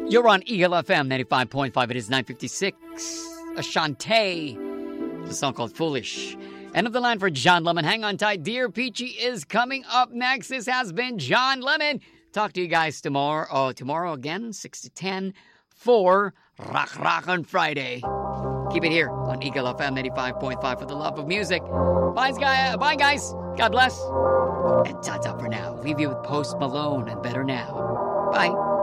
You're on Eagle FM 95.5. It is 9:56. Ashante. The song called Foolish. End of the line for John Lemon. Hang on tight. Dear Peachy is coming up next. This has been John Lemon. Talk to you guys tomorrow. Oh, tomorrow again, 6 to 10 for Rock on Friday. Keep it here on Eagle FM 95.5 for the love of music. Bye, guys. God bless. And ta-ta for now. Leave you with Post Malone and Better Now. Bye.